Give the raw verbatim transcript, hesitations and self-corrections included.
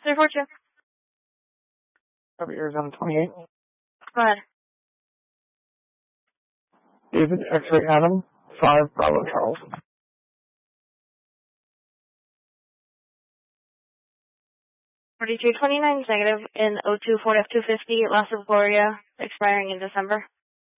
three four two. Over Arizona twenty-eight. Go ahead. David X-ray Adam, five Bravo Charles. forty-two twenty-nine is negative in O two Ford F two fifty, Loss of Gloria, expiring in December.